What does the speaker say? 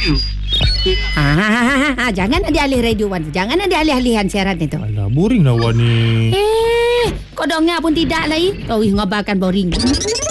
Jangan ada alih radio Wan. Jangan ada alih-alihan siaran itu. Alah, boring lah Wan ni. Kau dengar pun tidak lagi. Kau ngabarkan boring.